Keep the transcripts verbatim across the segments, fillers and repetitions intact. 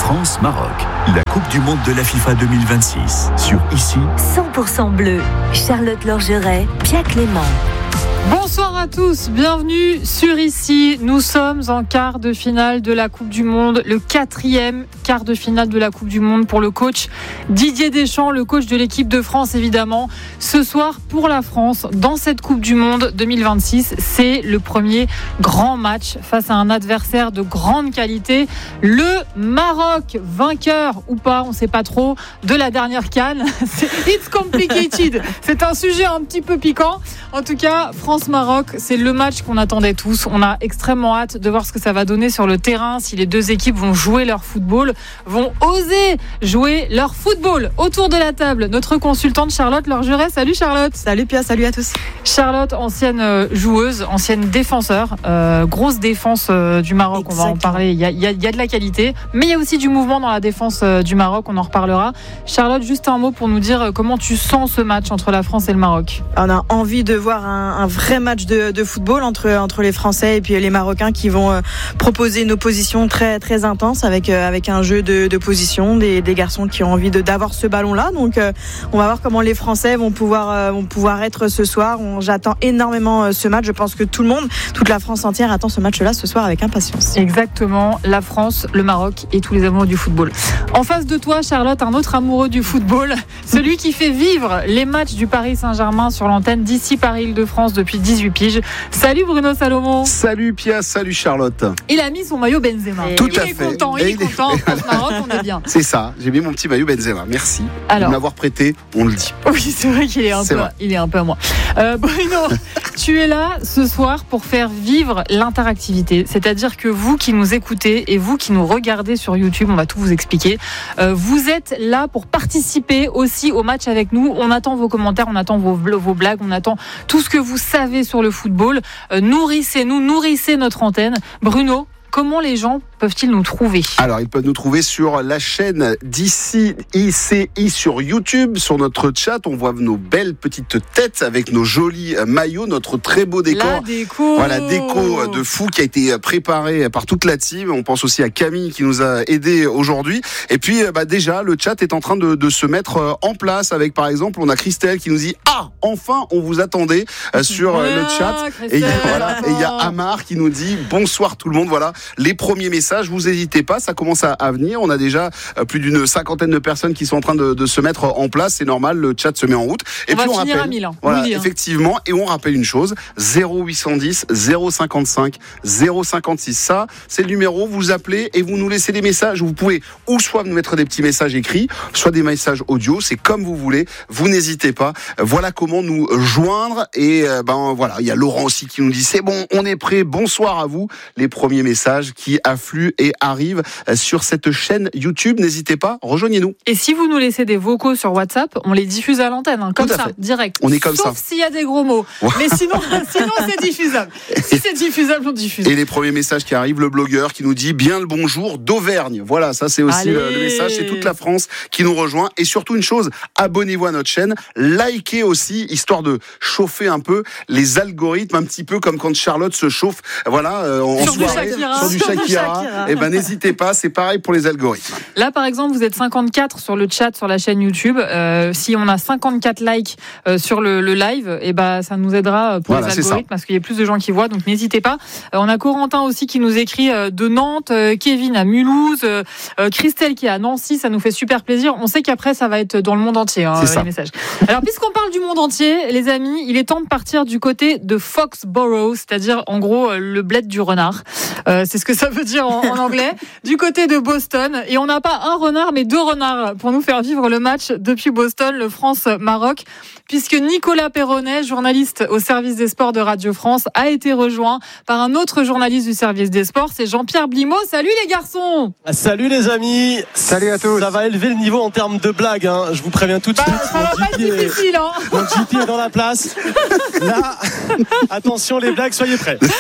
France-Maroc, la Coupe du Monde de la FIFA deux mille vingt-six. Sur Ici, cent pour cent bleu. Charlotte Lorgeret, Pia Clément. Bonsoir à tous, bienvenue sur Ici. Nous sommes en quart de finale de la Coupe du Monde, le quatrième quart de finale de la Coupe du Monde pour le coach Didier Deschamps, le coach de l'équipe de France évidemment. Ce soir pour la France, dans cette Coupe du Monde deux mille vingt-six, c'est le premier grand match face à un adversaire de grande qualité, le Maroc, vainqueur ou pas, on ne sait pas trop, de la dernière CAN. It's complicated, c'est un sujet un petit peu piquant. En tout cas, France-Maroc, c'est le match qu'on attendait tous. On a extrêmement hâte de voir ce que ça va donner sur le terrain, si les deux équipes vont jouer leur football, vont oser jouer leur football. Autour de la table, notre consultante Charlotte Lorgeret. Salut Charlotte. Salut Pia, salut à tous. Charlotte, ancienne joueuse, ancienne défenseur, euh, grosse défense euh, du Maroc. Exactement. On va en parler. Il y, a, il, y a, il y a de la qualité, mais il y a aussi du mouvement dans la défense euh, du Maroc. On en reparlera. Charlotte, juste un mot pour nous dire comment tu sens ce match entre la France et le Maroc. On a envie de voir un, un vrai match de, de football entre, entre les Français et puis les Marocains qui vont euh, proposer une opposition très, très intense avec, euh, avec un jeu de, de position, des, des garçons qui ont envie de, d'avoir ce ballon-là. Donc euh, on va voir comment les Français vont pouvoir, euh, vont pouvoir être ce soir. On, j'attends énormément euh, ce match. Je pense que tout le monde, toute la France entière attend ce match-là ce soir avec impatience. Exactement, la France, le Maroc et tous les amoureux du football. En face de toi, Charlotte, un autre amoureux du football, celui qui fait vivre les matchs du Paris Saint-Germain sur l'antenne d'ici Paris-Île-de-France depuis dix-huit piges. Salut Bruno Salomon. Salut Pia, salut Charlotte. Il a mis son maillot Benzema. Et Tout il à est fait. content, il est, est content. France-Maroc, on est bien. C'est ça, j'ai mis mon petit maillot Benzema. Merci. Alors, de m'avoir prêté, on le dit. Oui, c'est vrai qu'il est un, peu, il est un peu à moi. Euh, Bruno, tu es là ce soir pour faire vivre l'interactivité. C'est-à-dire que vous qui nous écoutez et vous qui nous regardez sur YouTube, on va tout vous expliquer. Euh, vous êtes là pour participer aussi au match avec nous. On attend vos commentaires, on attend vos, vos blagues, on attend tout ce que vous savez sur le football. Euh, nourrissez-nous, nourrissez notre antenne. Bruno, comment les gens peuvent-ils nous trouver ? Alors, ils peuvent nous trouver sur la chaîne d'Ici, I C I sur YouTube. Sur notre chat, on voit nos belles petites têtes avec nos jolis maillots, notre très beau décor. La déco. Voilà, déco de fou qui a été préparé par toute la team. On pense aussi à Camille qui nous a aidés aujourd'hui. Et puis, bah, déjà, le chat est en train de, de se mettre en place avec, par exemple, on a Christelle qui nous dit « Ah, enfin, on vous attendait euh, sur voilà, le chat. » Et il voilà, y a Amar qui nous dit « Bonsoir tout le monde. » Voilà, les premiers messages. Vous n'hésitez pas, ça commence à, à venir. On a déjà euh, plus d'une cinquantaine de personnes qui sont en train de, de se mettre en place. C'est normal, le chat se met en route. Et on puis va on finir rappelle, à Milan. voilà, oui, hein. effectivement. Et on rappelle une chose zéro huit cent dix, zéro cinquante-cinq, zéro cinquante-six. Ça, c'est le numéro. Vous appelez et vous nous laissez des messages. Vous pouvez ou soit nous mettre des petits messages écrits, soit des messages audio. C'est comme vous voulez. Vous n'hésitez pas. Voilà comment nous joindre. Et euh, ben voilà, il y a Laurent aussi qui nous dit c'est bon, on est prêt. Bonsoir à vous. Les premiers messages qui affluent et arrivent sur cette chaîne YouTube. N'hésitez pas, rejoignez-nous. Et si vous nous laissez des vocaux sur WhatsApp, on les diffuse à l'antenne, hein, comme ça, fait. direct. On est comme Sauf ça. Sauf s'il y a des gros mots. Ouais. Mais sinon, sinon c'est diffusable. Si c'est diffusable, on diffuse. Et les premiers messages qui arrivent, le blogueur qui nous dit bien le bonjour d'Auvergne. Voilà, ça c'est aussi le, le message. C'est toute la France qui nous rejoint. Et surtout une chose, abonnez-vous à notre chaîne, likez aussi, histoire de chauffer un peu les algorithmes, un petit peu comme quand Charlotte se chauffe. Voilà, euh, en sur soirée, du Shakira. sur du Shakira. Et ben n'hésitez pas, c'est pareil pour les algorithmes. Là par exemple vous êtes cinquante-quatre sur le chat sur la chaîne YouTube. Euh, si on a cinquante-quatre likes euh, sur le, le live, et ben ça nous aidera pour voilà, les algorithmes parce qu'il y a plus de gens qui voient, donc n'hésitez pas. Euh, on a Corentin aussi qui nous écrit euh, de Nantes, euh, Kevin à Mulhouse, euh, euh, Christelle qui est à Nancy, ça nous fait super plaisir. On sait qu'après ça va être dans le monde entier hein, les messages. Alors puisqu'on parle du monde entier, les amis, il est temps de partir du côté de Foxborough, c'est-à-dire en gros euh, le bled du renard. Euh, c'est ce que ça veut dire en, en anglais. Du côté de Boston, et on n'a pas un renard mais deux renards pour nous faire vivre le match depuis Boston, le France-Maroc, puisque Nicolas Perronnet, journaliste au service des sports de Radio France, a été rejoint par un autre journaliste du service des sports, c'est Jean-Pierre Blimaud. Salut les garçons. Salut les amis. Salut à tous. Ça va élever le niveau en termes de blagues, hein. Je vous préviens tout de bah, suite. Ça va pas être difficile, hein. Mon G P est dans la place. Là, attention les blagues, soyez prêts.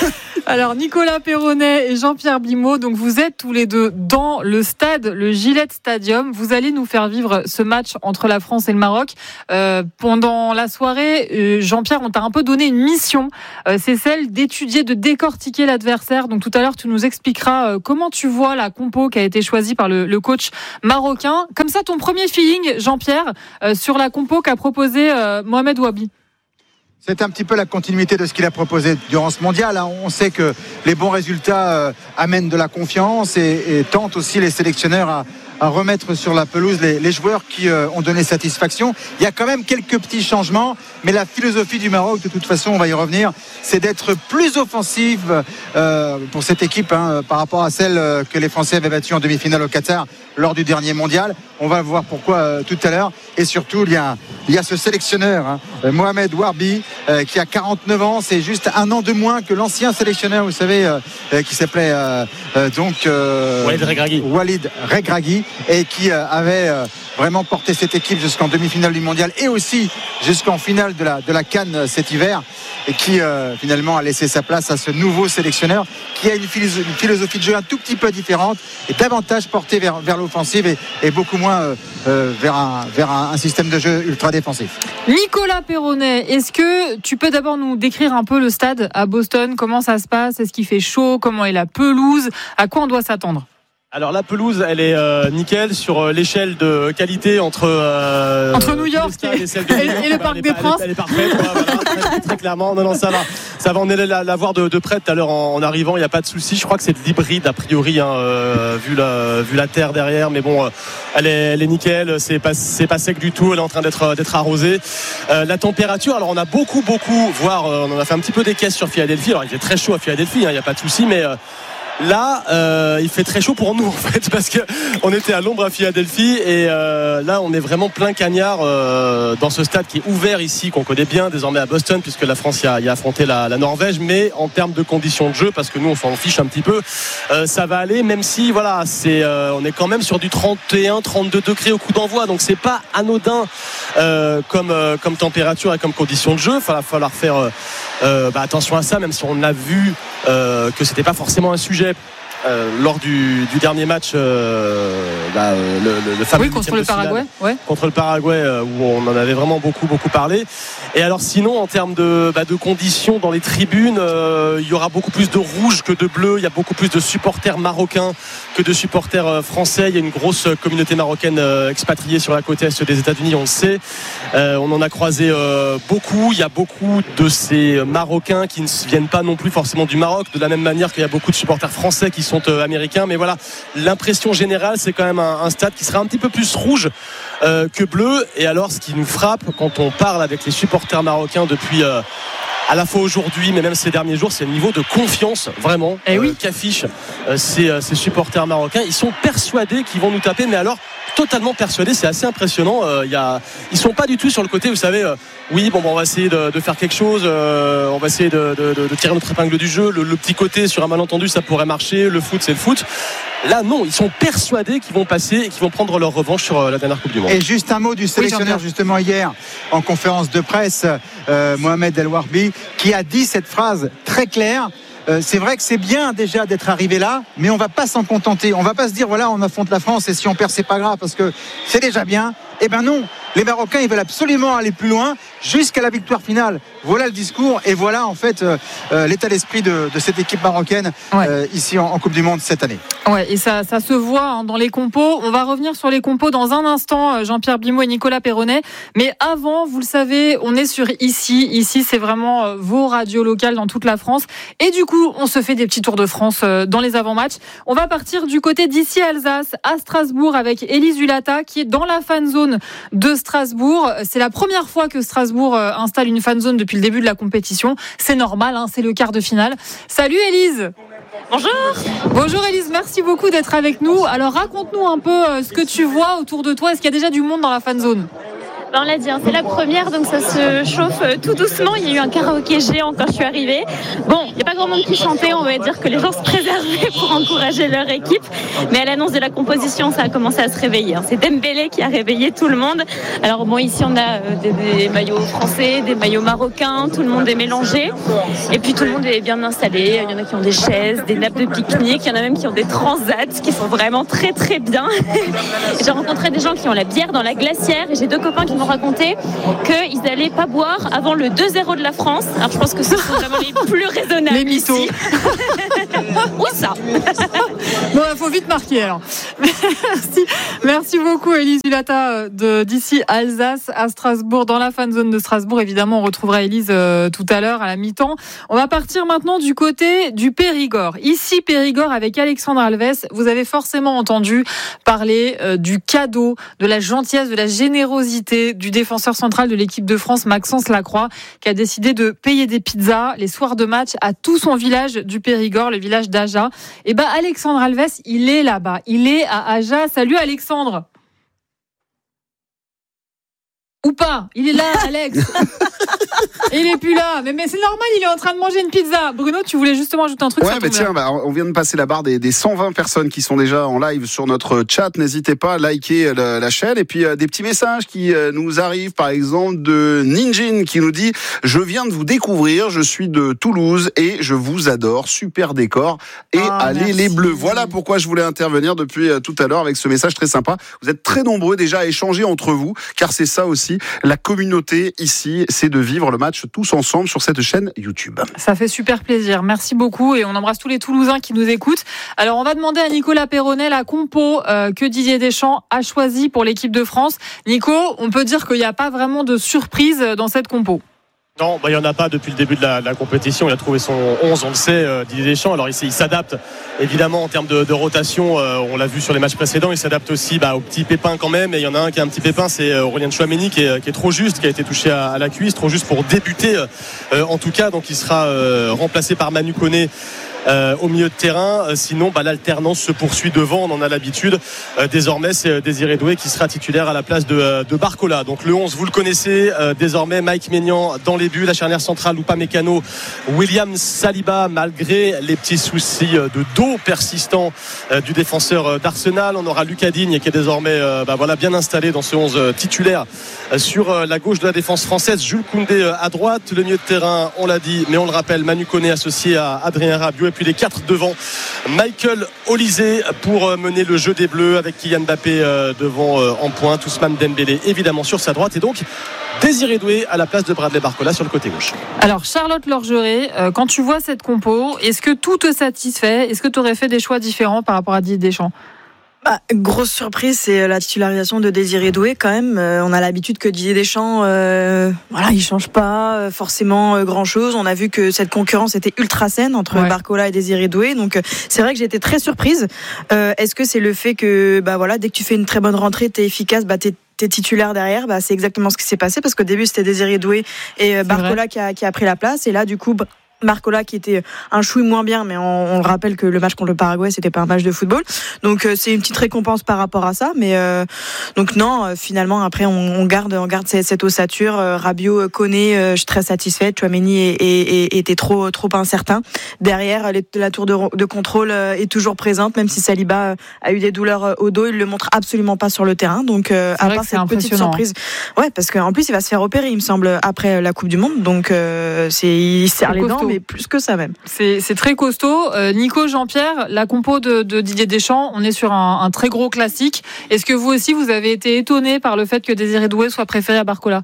Alors Nicolas Perronnet et Jean-Pierre Blimaud, donc vous êtes tous les deux dans le stade, le Gillette Stadium. Vous allez nous faire vivre ce match entre la France et le Maroc. Euh, pendant la soirée, euh, Jean-Pierre, on t'a un peu donné une mission. Euh, c'est celle d'étudier, de décortiquer l'adversaire. Donc tout à l'heure, tu nous expliqueras euh, comment tu vois la compo qui a été choisie par le, le coach marocain. Comme ça, ton premier feeling, Jean-Pierre, euh, sur la compo qu'a proposé euh, Mohamed Wabi. C'est un petit peu la continuité de ce qu'il a proposé durant ce mondial. On sait que les bons résultats amènent de la confiance et, et tentent aussi les sélectionneurs à, à remettre sur la pelouse les, les joueurs qui ont donné satisfaction. Il y a quand même quelques petits changements, mais la philosophie du Maroc, de toute façon, on va y revenir, c'est d'être plus offensive euh, pour cette équipe hein, par rapport à celle que les Français avaient battue en demi-finale au Qatar lors du dernier mondial. On va voir pourquoi euh, tout à l'heure. Et surtout, il y a, il y a ce sélectionneur, hein, Mohamed Wabi, euh, qui a quarante-neuf ans. C'est juste un an de moins que l'ancien sélectionneur, vous savez, euh, euh, qui s'appelait euh, euh, donc euh, Walid Regragui. Walid Regragui, et qui euh, avait euh, vraiment porté cette équipe jusqu'en demi-finale du mondial et aussi jusqu'en finale de la, de la CAN cet hiver, et qui euh, finalement a laissé sa place à ce nouveau sélectionneur qui a une philosophie, une philosophie de jeu un tout petit peu différente et davantage portée vers, vers l'offensive et, et beaucoup moins euh, euh, vers, un, vers un, un système de jeu ultra défensif. Nicolas Perronnet, est-ce que tu peux d'abord nous décrire un peu le stade à Boston? Comment ça se passe? Est-ce qu'il fait chaud? Comment est la pelouse? À quoi on doit s'attendre? Alors la pelouse, elle est euh, nickel sur l'échelle de qualité entre euh, entre New York et, et, York, et, et le Parc des Princes. Elle est, elle est parfaite, ouais, voilà, très, très clairement. Non, non, ça va. Ça va, on allait la, la voir de, de près tout à l'heure en, en arrivant. Il n'y a pas de souci. Je crois que c'est de l'hybride a priori, hein, euh, vu la vu la terre derrière. Mais bon, euh, elle est elle est nickel. C'est pas c'est pas sec du tout. Elle est en train d'être d'être arrosée. Euh, la température. Alors on a beaucoup beaucoup, voire euh, on en a fait un petit peu des caisses sur Philadelphie. Alors il fait très chaud à Philadelphie. Il hein, n'y a pas de souci, mais euh, là, euh, il fait très chaud pour nous en fait, parce que on était à l'ombre à Philadelphie et euh, là, on est vraiment plein cagnard euh, dans ce stade qui est ouvert ici, qu'on connaît bien désormais à Boston, puisque la France y a, y a affronté la, la Norvège. Mais en termes de conditions de jeu, parce que nous, on s'en fiche un petit peu, euh, ça va aller. Même si, voilà, c'est, euh, on est quand même sur du trente et un, trente-deux degrés au coup d'envoi, donc c'est pas anodin euh, comme euh, comme température et comme conditions de jeu. Il va falloir faire euh, euh, bah, attention à ça, même si on a vu euh, que c'était pas forcément un sujet. Euh, lors du, du dernier match euh, bah, le, le, le fameux oui, contre le Paraguay ouais. contre le Paraguay euh, où on en avait vraiment beaucoup beaucoup parlé. Et alors sinon en termes de, bah, de conditions dans les tribunes, euh, il y aura beaucoup plus de rouge que de bleu. Il y a beaucoup plus de supporters marocains que de supporters euh, français. Il y a une grosse communauté marocaine euh, expatriée sur la côte est des États-Unis, on le sait. Euh, on en a croisé euh, beaucoup. Il y a beaucoup de ces Marocains qui ne viennent pas non plus forcément du Maroc, de la même manière qu'il y a beaucoup de supporters français qui sont euh, américains. Mais voilà, l'impression générale, c'est quand même un, un stade qui sera un petit peu plus rouge euh, que bleu. Et alors, ce qui nous frappe quand on parle avec les supporters marocains depuis euh, à la fois aujourd'hui, mais même ces derniers jours, c'est le niveau de confiance vraiment eh oui. euh, qu'affichent euh, ces, euh, ces supporters marocains. Ils sont persuadés qu'ils vont nous taper, mais alors totalement persuadés, c'est assez impressionnant. Euh, y a, ils sont pas du tout sur le côté, vous savez, euh, oui, bon, bon, on va essayer de, de faire quelque chose, euh, on va essayer de, de, de tirer notre épingle du jeu. Le, le petit côté sur un malentendu, ça pourrait marcher. Le foot, c'est le foot. Là, non, ils sont persuadés qu'ils vont passer et qu'ils vont prendre leur revanche sur la dernière Coupe du Monde. Et juste un mot du sélectionneur, oui, justement, hier, en conférence de presse, euh, Mohamed El Warbi, qui a dit cette phrase très claire. Euh, c'est vrai que c'est bien déjà d'être arrivé là, mais on va pas s'en contenter. On va pas se dire voilà, on affronte la France et si on perd c'est pas grave parce que c'est déjà bien. Eh ben non, les Marocains ils veulent absolument aller plus loin jusqu'à la victoire finale. Voilà le discours et voilà en fait euh, euh, l'état d'esprit de, de cette équipe marocaine ouais. euh, ici en, en Coupe du Monde cette année. Ouais, et ça, ça se voit hein, dans les compos. On va revenir sur les compos dans un instant, Jean-Pierre Blimaud et Nicolas Perronnet. Mais avant, vous le savez, on est sur Ici. Ici, c'est vraiment euh, vos radios locales dans toute la France. Et du coup, on se fait des petits tours de France euh, dans les avant-matchs. On va partir du côté d'Ici Alsace, à Strasbourg, avec Élise Hulata, qui est dans la fan zone de Strasbourg. C'est la première fois que Strasbourg euh, installe une fan zone depuis le début de la compétition. C'est normal, hein, c'est le quart de finale. Salut Élise. Bonjour. Bonjour Élise, merci beaucoup d'être avec nous. Alors raconte-nous un peu euh, ce que tu vois autour de toi. Est-ce qu'il y a déjà du monde dans la fan zone ? Ben, on l'a dit, hein, c'est la première, donc ça se chauffe tout doucement. Il y a eu un karaoké géant quand je suis arrivée. Bon, il n'y a pas grand monde qui chantait, on va dire que les gens se préservaient pour encourager leur équipe. Mais à l'annonce de la composition, ça a commencé à se réveiller. Hein. C'est Dembélé qui a réveillé tout le monde. Alors bon, ici on a euh, des, des maillots français, des maillots marocains, tout le monde est mélangé. Et puis tout le monde est bien installé. Il y en a qui ont des chaises, des nappes de pique-nique, il y en a même qui ont des transats qui sont vraiment très très bien. J'ai rencontré des gens qui ont la bière dans la glacière et j'ai deux copains qui m'ont raconté qu'ils n'allaient pas boire avant le deux zéro de la France. Alors je pense que ce sont vraiment les plus raisonnables. Les mythos. Où ça? Bon, il faut vite marquer alors. Merci, merci beaucoup Élise Hulata de d'ici Alsace à Strasbourg, dans la fan zone de Strasbourg. Évidemment, on retrouvera Élise euh, tout à l'heure à la mi-temps. On va partir maintenant du côté du Périgord. Ici Périgord avec Alexandre Alves. Vous avez forcément entendu parler euh, du cadeau, de la gentillesse, de la générosité du défenseur central de l'équipe de France, Maxence Lacroix, qui a décidé de payer des pizzas les soirs de match à tout son village du Périgord, le village d'Aja. Et ben Alexandre Alves, il est là-bas, il est à Aja. Salut Alexandre. Ou pas, il est là, Alex. Il est plus là, mais, mais c'est normal, il est en train de manger une pizza. Bruno, tu voulais justement ajouter un truc? Ouais, mais tiens, bah, on vient de passer la barre des, des cent vingt personnes qui sont déjà en live sur notre chat. N'hésitez pas à liker la, la chaîne. Et puis euh, des petits messages qui euh, nous arrivent, par exemple de Ninjin qui nous dit: je viens de vous découvrir, je suis de Toulouse et je vous adore, super décor et ah, allez merci. Les bleus. Voilà pourquoi je voulais intervenir depuis euh, tout à l'heure avec ce message très sympa. Vous êtes très nombreux déjà à échanger entre vous, car c'est ça aussi la communauté ici, c'est de vivre le match tous ensemble sur cette chaîne YouTube. Ça fait super plaisir, merci beaucoup et on embrasse tous les Toulousains qui nous écoutent. Alors on va demander à Nicolas Perronnet la compo euh, que Didier Deschamps a choisi pour l'équipe de France. Nico, on peut dire qu'il n'y a pas vraiment de surprise dans cette compo. Non, bah, il n'y en a pas depuis le début de la, de la compétition. Il a trouvé son onze, on le sait, euh, Didier Deschamps. Alors il, il s'adapte évidemment en termes de, de rotation. Euh, on l'a vu sur les matchs précédents. Il s'adapte aussi bah, aux petits pépins quand même. Et il y en a un qui a un petit pépin, c'est Aurélien Tchouaméni qui est, qui est trop juste, qui a été touché à, à la cuisse, trop juste pour débuter euh, en tout cas. Donc il sera euh, remplacé par Manu Koné. Euh, au milieu de terrain, euh, sinon bah, l'alternance se poursuit devant, on en a l'habitude. Euh, désormais c'est euh, Désiré Doué qui sera titulaire à la place de, euh, de Barcola. Donc le onze, vous le connaissez, euh, désormais Mike Maignan dans les buts, la charnière centrale Upamecano, William Saliba, malgré les petits soucis euh, de dos persistants euh, du défenseur euh, d'Arsenal. On aura Lucas Digne qui est désormais euh, bah, voilà, bien installé dans ce onze euh, titulaire euh, sur euh, la gauche de la défense française. Jules Koundé euh, à droite, le milieu de terrain, on l'a dit, mais on le rappelle, Manu Koné associé à Adrien Rabiot. Et puis les quatre devant, Michael Olysée pour mener le jeu des Bleus avec Kylian Mbappé devant en pointe, Ousmane Dembélé évidemment sur sa droite et donc Désiré Doué à la place de Bradley Barcola sur le côté gauche. Alors Charlotte Lorgeret, quand tu vois cette compo, est-ce que tout te satisfait? Est-ce que tu aurais fait des choix différents par rapport à Didier Deschamps? Bah, grosse surprise, c'est la titularisation de Désiré Doué quand même. Euh, on a l'habitude que Didier Deschamps, euh, voilà, il change pas forcément euh, grand chose. On a vu que cette concurrence était ultra saine entre ouais. Barcola et Désiré Doué. Donc euh, c'est vrai que j'ai été très surprise. Euh, est-ce que c'est le fait que, bah voilà, dès que tu fais une très bonne rentrée, t'es efficace, bah t'es t'es titulaire derrière, bah c'est exactement ce qui s'est passé parce qu'au début c'était Désiré Doué et euh, Barcola qui a, qui a pris la place et là du coup. Bah, Barcola qui était un chouille moins bien, mais on, on rappelle que le match contre le Paraguay c'était pas un match de football, donc euh, c'est une petite récompense par rapport à ça. Mais euh, donc non, euh, finalement après on, on garde, on garde cette, cette ossature. Euh, Rabiot, Koné, euh, je suis très satisfaite. Tchouaméni était trop trop incertain. Derrière, les, la tour de, de contrôle euh, est toujours présente, même si Saliba euh, a eu des douleurs euh, au dos, il le montre absolument pas sur le terrain. Donc euh, à part cette petite surprise, ouais, parce qu'en plus il va se faire opérer, il me semble, après la Coupe du Monde. Donc euh, c'est il serre les dents. Mais plus que ça même. C'est, c'est très costaud. Euh, Nico, Jean-Pierre, la compo de, de Didier Deschamps, on est sur un, un très gros classique. Est-ce que vous aussi, vous avez été étonné par le fait que Désiré Doué soit préféré à Barcola?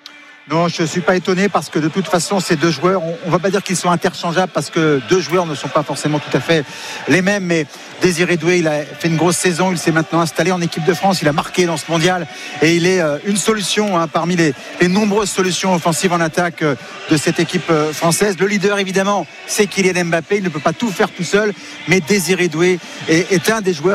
Non, je ne suis pas étonné parce que de toute façon, ces deux joueurs, on ne va pas dire qu'ils sont interchangeables parce que deux joueurs ne sont pas forcément tout à fait les mêmes. Mais Désiré Doué, il a fait une grosse saison, il s'est maintenant installé en équipe de France, il a marqué dans ce mondial et il est une solution hein, parmi les, les nombreuses solutions offensives en attaque de cette équipe française. Le leader, évidemment, c'est Kylian Mbappé, il ne peut pas tout faire tout seul, mais Désiré Doué est, est un des joueurs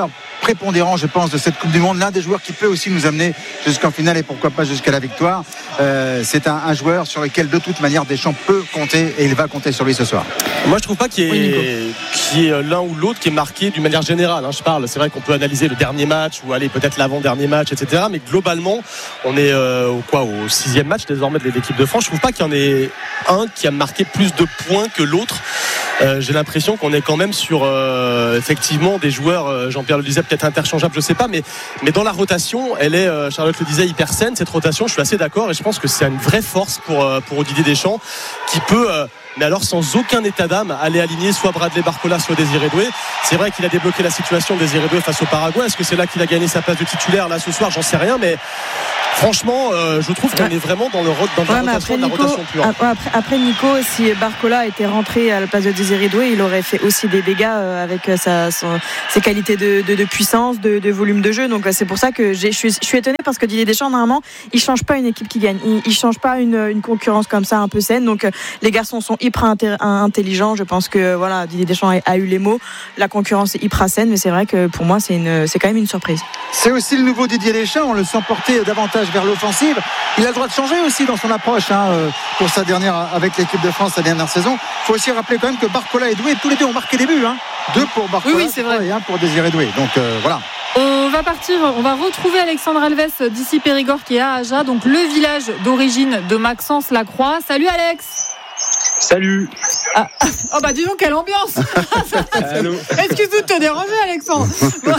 prépondérant, je pense, de cette Coupe du Monde. L'un des joueurs qui peut aussi nous amener jusqu'en finale et pourquoi pas jusqu'à la victoire. Euh, c'est un, un joueur sur lequel, de toute manière, Deschamps peut compter et il va compter sur lui ce soir. Moi, je trouve pas qu'il y ait, oui, qu'il y ait l'un ou l'autre qui est marqué d'une manière générale. Hein, je parle. C'est vrai qu'on peut analyser le dernier match ou aller peut-être l'avant-dernier match, et cetera. Mais globalement, on est euh, au quoi, au sixième match désormais de l'équipe de France. Je trouve pas qu'il y en ait un qui a marqué plus de points que l'autre. Euh, j'ai l'impression qu'on est quand même sur euh, effectivement des joueurs, euh, Jean-Pierre le disait, peut-être interchangeables, je sais pas, mais, mais dans la rotation, elle est, euh, Charlotte le disait, hyper saine cette rotation. Je suis assez d'accord et je pense que c'est une vraie force pour, euh, pour Didier Deschamps qui peut, euh, mais alors sans aucun état d'âme, aller aligner soit Bradley Barcola, soit Désiré Doué. C'est vrai qu'il a débloqué la situation de Désiré Doué face au Paraguay. Est-ce que c'est là qu'il a gagné sa place de titulaire là ce soir? J'en sais rien, mais franchement, euh, je trouve qu'on est vraiment dans le dans ouais, la rotation, après, de la Nico, rotation pure. Après, après Nico, si Barcola était rentré à la place de Désiré Doué, il aurait fait aussi des dégâts avec sa, son, ses qualités de, de, de puissance, de, de volume de jeu. Donc c'est pour ça que j'ai, je, suis, je suis étonné parce que Didier Deschamps, normalement, il change pas une équipe qui gagne. Il, il change pas une, une concurrence comme ça un peu saine. Donc les garçons sont hyper inter, intelligents. Je pense que voilà, Didier Deschamps a, a eu les mots. La concurrence est hyper saine, mais c'est vrai que pour moi, c'est, une, c'est quand même une surprise. C'est aussi le nouveau Didier Deschamps. On le sent porter davantage vers l'offensive. Il a le droit de changer aussi dans son approche hein, pour sa dernière avec l'équipe de France, sa dernière saison. Il faut aussi rappeler quand même que Barcola et Doué, tous les deux ont marqué des buts. Hein. Deux pour Barcola oui, oui, c'est vrai. et un pour Désiré Doué. Donc euh, voilà. On va partir, on va retrouver Alexandre Alves d'ici Périgord qui est à Aja, donc le village d'origine de Maxence Lacroix. Salut Alex. Salut. Ah, oh bah dis donc quelle ambiance. Excuse-nous de te déranger Alexandre. Bon.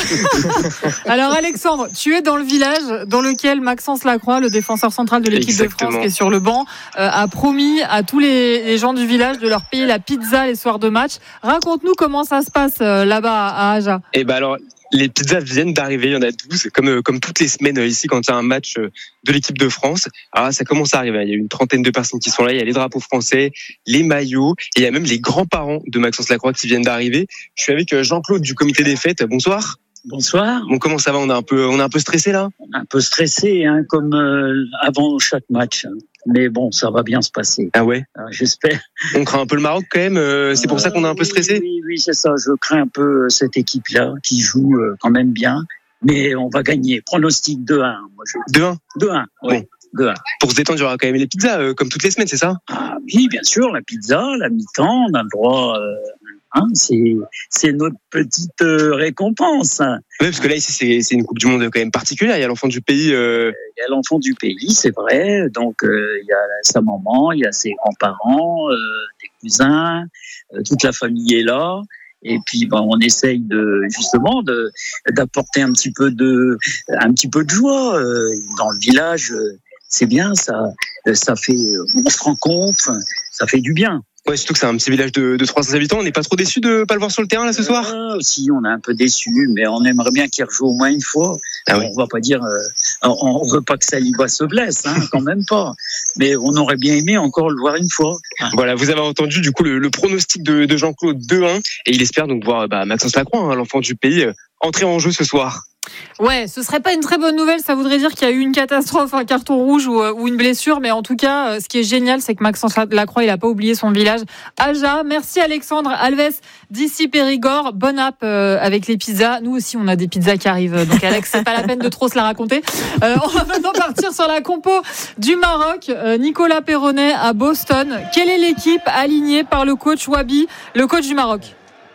Alors Alexandre, tu es dans le village dans lequel Maxence Lacroix, le défenseur central de l'équipe Exactement. de France qui est sur le banc, euh, a promis à tous les, les gens du village de leur payer la pizza les soirs de match. Raconte-nous comment ça se passe euh, là-bas à Aja. Eh ben alors les pizzas viennent d'arriver, il y en a douze, comme, comme toutes les semaines ici quand il y a un match de l'équipe de France. Alors là, ça commence à arriver, il y a une trentaine de personnes qui sont là, il y a les drapeaux français, les maillots, et il y a même les grands-parents de Maxence Lacroix qui viennent d'arriver. Je suis avec Jean-Claude du comité des fêtes, bonsoir. Bonsoir. Bon, comment ça va? On est un peu, on est un peu stressé là. Un peu stressé, hein, comme euh, avant chaque match. Mais bon, ça va bien se passer. Ah ouais. Alors, j'espère. On craint un peu le Maroc quand même. Euh, c'est pour euh, ça qu'on est un peu stressé. Oui, oui, c'est ça. Je crains un peu cette équipe-là qui joue euh, quand même bien, mais on va gagner. Pronostic deux un. Moi, je... deux un. deux un. Oui. Bon. deux un. Pour se détendre, il y aura quand même les pizzas euh, comme toutes les semaines, c'est ça? Ah oui, bien sûr, la pizza, la mi-temps, on a le droit. Euh... Hein, c'est, c'est notre petite euh, récompense. Oui, parce que là, ici, c'est, c'est une Coupe du Monde quand même particulière. Il y a l'enfant du pays. Euh... Il y a l'enfant du pays, c'est vrai. Donc, euh, il y a sa maman, il y a ses grands-parents, euh, des cousins, euh, toute la famille est là. Et puis, ben, on essaye de justement de d'apporter un petit peu de un petit peu de joie euh, dans le village. C'est bien, ça, ça fait, on se rencontre, ça fait du bien. Ouais, surtout que c'est un petit village de, de trois cents habitants. On n'est pas trop déçus de pas le voir sur le terrain là ce soir. Euh, si, on est un peu déçus, mais on aimerait bien qu'il rejoue au moins une fois. Ah oui. On va pas dire, euh, on, on veut pas que Saliba se blesse, hein, quand même pas. Mais on aurait bien aimé encore le voir une fois. Hein. Voilà, vous avez entendu du coup le, le pronostic de, de Jean-Claude deux un et il espère donc voir bah, Maxence Lacroix, hein, l'enfant du pays, euh, entrer en jeu ce soir. Ouais, ce serait pas une très bonne nouvelle, ça voudrait dire qu'il y a eu une catastrophe, un carton rouge ou, ou une blessure, mais en tout cas, ce qui est génial, c'est que Maxence Lacroix, il a pas oublié son village. Aja, merci Alexandre Alves d'ici Périgord, bonne app euh, avec les pizzas. Nous aussi, on a des pizzas qui arrivent, donc Alex, c'est pas la peine de trop se la raconter. Euh, on va maintenant partir sur la compo du Maroc. Euh, Nicolas Perronnet à Boston. Quelle est l'équipe alignée par le coach Wabi, le coach du Maroc?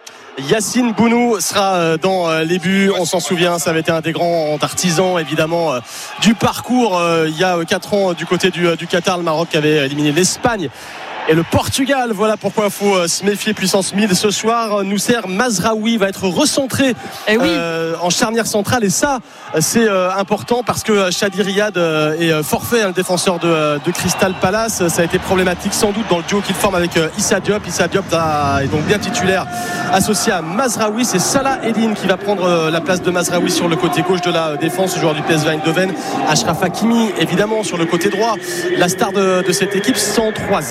Yacine Bounou sera dans les buts, on s'en souvient, ça avait été un des grands artisans évidemment du parcours il y a quatre ans du côté du, du Qatar. Le Maroc avait éliminé l'Espagne et le Portugal. Voilà pourquoi il faut se méfier puissance mille. Ce soir, Nousser Mazraoui va être recentré eh oui. euh, en charnière centrale et ça c'est euh, important parce que Chadi Riyad euh, est forfait, hein, le défenseur de, de Crystal Palace. Ça a été problématique sans doute dans le duo qu'il forme avec euh, Issa Diop. Issa Diop a, est donc bien titulaire associé à Mazraoui. C'est Salah Eddine qui va prendre euh, la place de Mazraoui sur le côté gauche de la défense, joueur du P S V Eindhoven. Achraf Hakimi évidemment sur le côté droit, la star de, de cette équipe. Cent troisième sélection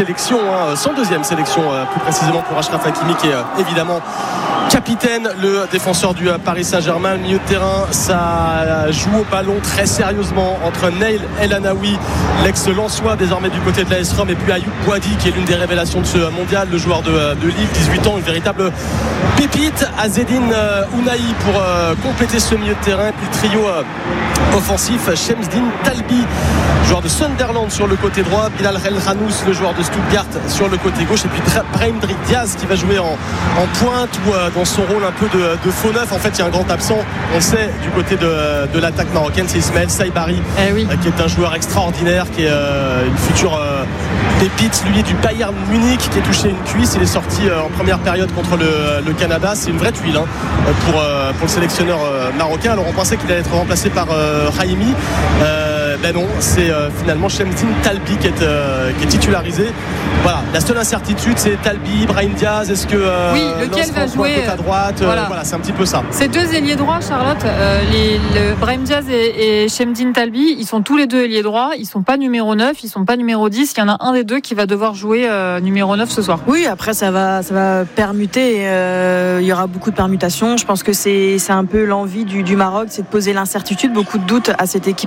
sélection, hein, son deuxième sélection plus précisément pour Achraf Hakimi, qui est évidemment capitaine, le défenseur du Paris Saint-Germain. Le milieu de terrain, ça joue au ballon très sérieusement entre Naïl El Anaoui, l'ex-Lensois désormais du côté de l'A S Rome, et puis Ayoub Bouadi, qui est l'une des révélations de ce mondial, le joueur de, de Lille, dix-huit ans, une véritable pépite. Azzedine Ounahi pour euh, compléter ce milieu de terrain, et puis le trio euh, offensif, Shemzdine Talbi, joueur de Sunderland sur le côté droit, Bilal El Rhanous, le joueur de Stuttgart sur le côté gauche, et puis Brahim Diaz qui va jouer en, en pointe ou euh, dans son rôle un peu de, de faux neuf. En fait, il y a un grand absent, on sait, du côté de, de l'attaque marocaine, c'est Ismaël Saibari, eh oui. qui est un joueur extraordinaire, qui est euh, une future euh, pépite, lui du Bayern Munich, qui est touché une cuisse. Il est sorti euh, en première période contre le, le Canada. C'est une vraie tuile, hein, pour, euh, pour le sélectionneur euh, marocain. Alors on pensait qu'il allait être remplacé par euh, Raimi. Euh, ben non, c'est euh, finalement Shemzdine Talbi qui est, euh, qui est titularisé. Voilà, la seule incertitude, c'est Talbi, Brahim Diaz. Est-ce que euh, oui, lequel va jouer à droite, voilà. Euh, voilà, c'est un petit peu ça. Ces deux ailiers droits, Charlotte, euh, les, le Brahim Diaz et, et Shemzdine Talbi, ils sont tous les deux ailiers droits. Ils sont pas numéro neuf, ils sont pas numéro dix. Il y en a un des deux qui va devoir jouer euh, numéro neuf ce soir. Oui, après ça va, ça va permuter. Euh, il y aura beaucoup de permutations. Je pense que c'est, c'est un peu l'envie du, du Maroc, c'est de poser l'incertitude, beaucoup de doutes à cette équipe